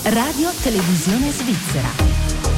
Radio Televisione Svizzera.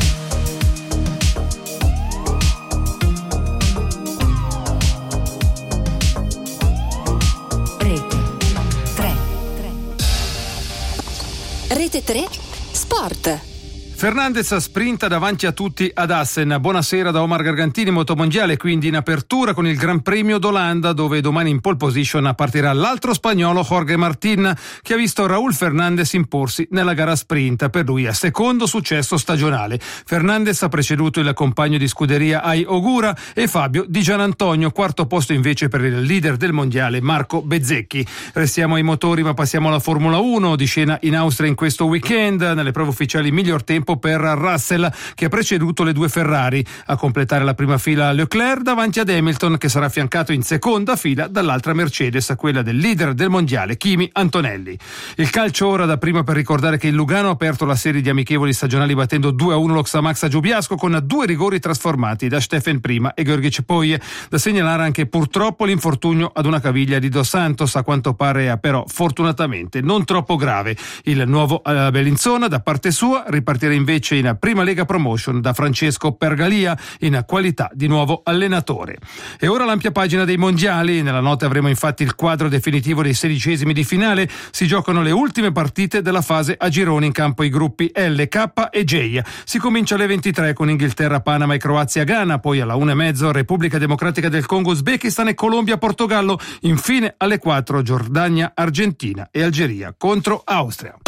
Rete 3 Sport. Fernandez sprinta davanti a tutti ad Assen. Buonasera da Omar Gargantini. Motomondiale quindi in apertura con il Gran Premio d'Olanda, dove domani in pole position partirà l'altro spagnolo Jorge Martín, che ha visto Raúl Fernández imporsi nella gara sprint. Per lui è secondo successo stagionale. Fernández ha preceduto il compagno di scuderia Ai Ogura e Fabio Di Gianantonio, quarto posto invece per il leader del mondiale Marco Bezzecchi. Restiamo ai motori ma passiamo alla Formula 1, di scena in Austria in questo weekend. Nelle prove ufficiali miglior tempo per Russell, che ha preceduto le due Ferrari. A completare la prima fila Leclerc davanti ad Hamilton, che sarà affiancato in seconda fila dall'altra Mercedes, quella del leader del mondiale Kimi Antonelli. Il calcio ora, da prima per ricordare che il Lugano ha aperto la serie di amichevoli stagionali battendo 2-1 lo Xamax a Giubiasco con 2 rigori trasformati da Steffen prima e Georgic poi. Da segnalare anche purtroppo l'infortunio ad una caviglia di Dos Santos, a quanto pare però fortunatamente non troppo grave. Il nuovo Bellinzona da parte sua ripartirà invece in Prima Lega Promotion da Francesco Pergalia in qualità di nuovo allenatore. E ora l'ampia pagina dei mondiali. Nella notte avremo infatti il quadro definitivo dei 16esimi di finale. Si giocano le ultime partite della fase a gironi, in campo i gruppi L, K e J. Si comincia alle 23 con Inghilterra, Panama e Croazia, Ghana, poi alla 1:30 Repubblica Democratica del Congo, Uzbekistan e Colombia, Portogallo, infine alle 4 Giordania, Argentina e Algeria contro Austria.